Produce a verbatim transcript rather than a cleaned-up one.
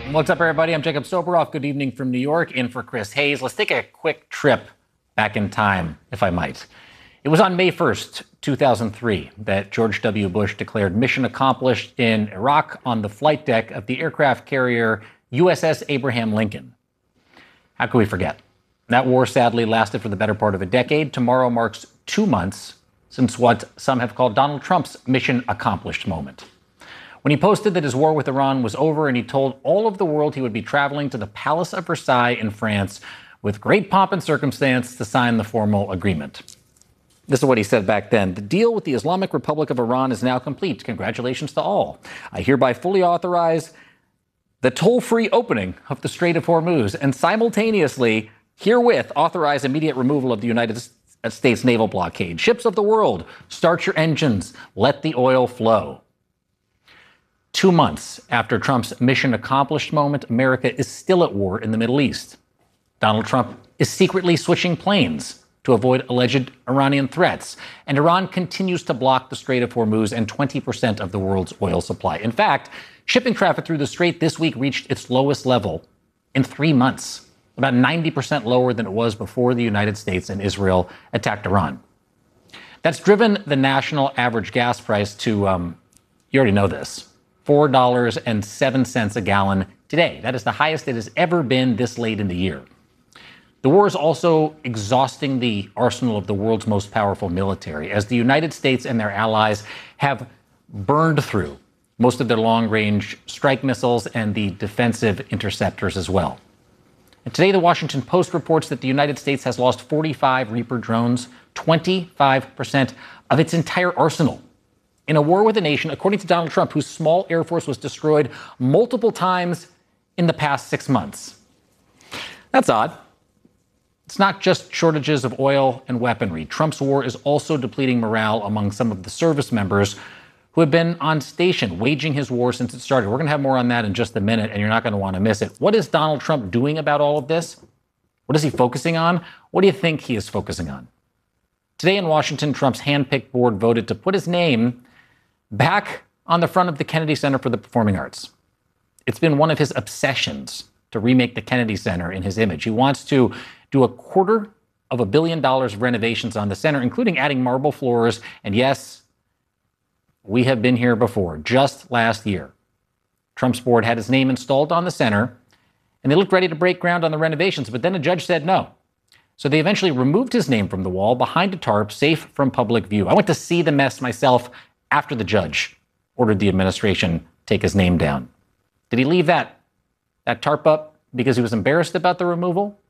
What's up, everybody? I'm Jacob Soboroff. Good evening from New York, in for Chris Hayes. Let's take a quick trip back in time, if I might. It was on May first, two thousand three, that George W. Bush declared mission accomplished in Iraq on the flight deck of the aircraft carrier U S S Abraham Lincoln. How could we forget? That war sadly lasted for the better part of a decade. Tomorrow marks two months since what some have called Donald Trump's mission accomplished moment, when he posted that his war with Iran was over and he told all of the world he would be traveling to the Palace of Versailles in France with great pomp and circumstance to sign the formal agreement. This is what he said back then. The deal with the Islamic Republic of Iran is now complete. Congratulations to all. I hereby fully authorize the toll-free opening of the Strait of Hormuz and simultaneously herewith authorize immediate removal of the United States naval blockade. Ships of the world, start your engines. Let the oil flow. Two months after Trump's mission accomplished moment, America is still at war in the Middle East. Donald Trump is secretly switching planes to avoid alleged Iranian threats. And Iran continues to block the Strait of Hormuz and twenty percent of the world's oil supply. In fact, shipping traffic through the strait this week reached its lowest level in three months, about ninety percent lower than it was before the United States and Israel attacked Iran. That's driven the national average gas price to, um, you already know this, four dollars and seven cents a gallon today. That is the highest it has ever been this late in the year. The war is also exhausting the arsenal of the world's most powerful military, as the United States and their allies have burned through most of their long-range strike missiles and the defensive interceptors as well. And today, the Washington Post reports that the United States has lost forty-five Reaper drones, twenty-five percent of its entire arsenal, in a war with a nation, according to Donald Trump, whose small air force was destroyed multiple times in the past six months. That's odd. It's not just shortages of oil and weaponry. Trump's war is also depleting morale among some of the service members who have been on station, waging his war since it started. We're going to have more on that in just a minute, and you're not going to want to miss it. What is Donald Trump doing about all of this? What is he focusing on? What do you think he is focusing on? Today in Washington, Trump's handpicked board voted to put his name back on the front of the Kennedy Center for the Performing Arts. It's been one of his obsessions to remake the Kennedy Center in his image. He wants to do a quarter of a billion dollars of renovations on the center, including adding marble floors. And yes, we have been here before. Just last year, Trump's board had his name installed on the center, and they looked ready to break ground on the renovations, but then a judge said no. So they eventually removed his name from the wall behind a tarp, safe from public view. I went to see the mess myself after the judge ordered the administration take his name down. Did he leave that, that tarp up because he was embarrassed about the removal?